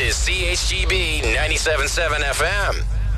is CHGB 97.7 FM.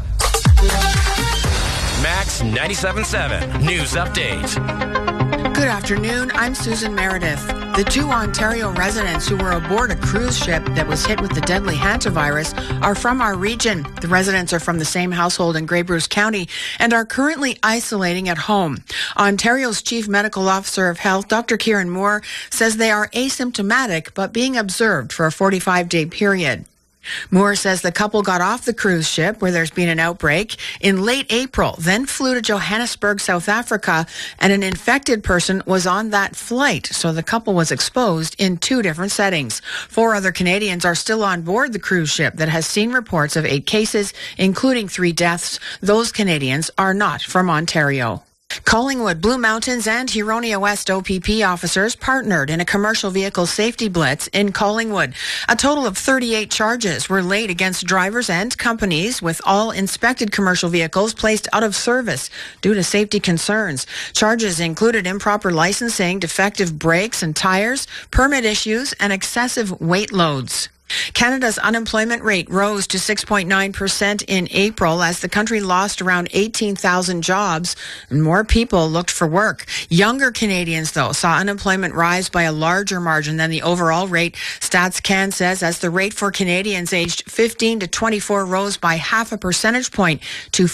Max 97.7 News Update. Good afternoon. I'm Susan Meredith. The two Ontario residents who were aboard a cruise ship that was hit with the deadly hantavirus are from our region. The residents are from the same household in Grey Bruce County and are currently isolating at home. Ontario's Chief Medical Officer of Health, Dr. Kieran Moore, says they are asymptomatic but being observed for a 45-day period. Moore says the couple got off the cruise ship where there's been an outbreak in late April, then flew to Johannesburg, South Africa, and an infected person was on that flight. So the couple was exposed in two different settings. 4 other Canadians are still on board the cruise ship that has seen reports of 8 cases, including 3 deaths. Those Canadians are not from Ontario. Collingwood, Blue Mountains, and Huronia West OPP officers partnered in a commercial vehicle safety blitz in Collingwood. A total of 38 charges were laid against drivers and companies, with all inspected commercial vehicles placed out of service due to safety concerns. Charges included improper licensing, defective brakes and tires, permit issues, and excessive weight loads. Canada's unemployment rate rose to 6.9% in April as the country lost around 18,000 jobs and more people looked for work. Younger Canadians, though, saw unemployment rise by a larger margin than the overall rate. StatsCan says as the rate for Canadians aged 15 to 24 rose by half a percentage point to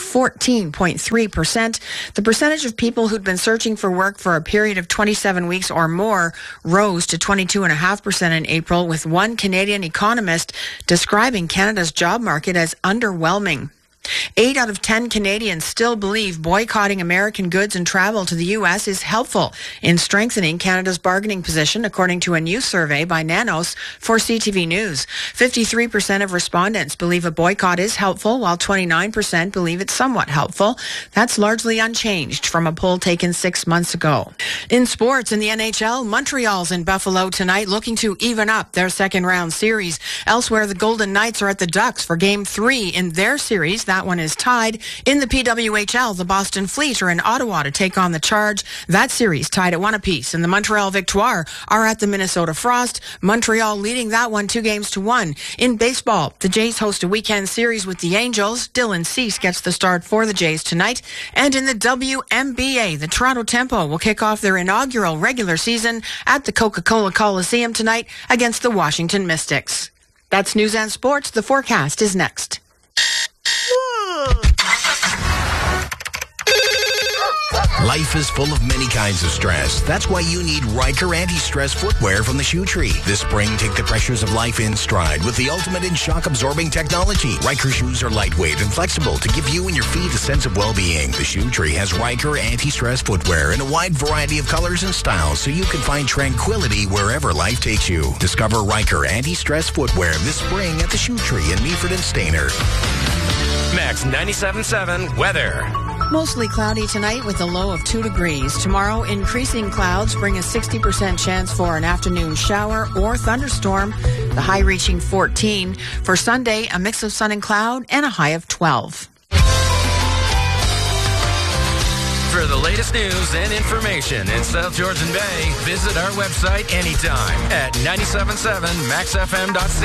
14.3%. The percentage of people who'd been searching for work for a period of 27 weeks or more rose to 22.5% in April, with one Canadian economist describing Canada's job market as underwhelming. 8 out of 10 Canadians still believe boycotting American goods and travel to the U.S. is helpful in strengthening Canada's bargaining position, according to a new survey by Nanos for CTV News. 53% of respondents believe a boycott is helpful, while 29% believe it's somewhat helpful. That's largely unchanged from a poll taken 6 months ago. In sports, in the NHL, Montreal's in Buffalo tonight looking to even up their second-round series. Elsewhere, the Golden Knights are at the Ducks for Game 3 in their series. That one is tied. In the PWHL, the Boston Fleet are in Ottawa to take on the Charge. That series tied at 1 apiece. And the Montreal Victoire are at the Minnesota Frost. Montreal leading that one 2-1. In baseball, the Jays host a weekend series with the Angels. Dylan Cease gets the start for the Jays tonight. And in the WNBA, the Toronto Tempo will kick off their inaugural regular season at the Coca-Cola Coliseum tonight against the Washington Mystics. That's News and Sports. The forecast is next. Life is full of many kinds of stress. That's why you need Riker anti-stress footwear from the Shoe Tree. This spring, take the pressures of life in stride with the ultimate in shock-absorbing technology. Riker shoes are lightweight and flexible to give you and your feet a sense of well-being. The Shoe Tree has Riker anti-stress footwear in a wide variety of colors and styles, so you can find tranquility wherever life takes you. Discover Riker anti-stress footwear this spring at the Shoe Tree in Meaford and Stayner. Max 97.7 weather. Mostly cloudy tonight with a low of 2 degrees. Tomorrow, increasing clouds bring a 60% chance for an afternoon shower or thunderstorm, the high reaching 14. For Sunday, a mix of sun and cloud and a high of 12. For the latest news and information in South Georgian Bay, visit our website anytime at 97.7maxfm.ca.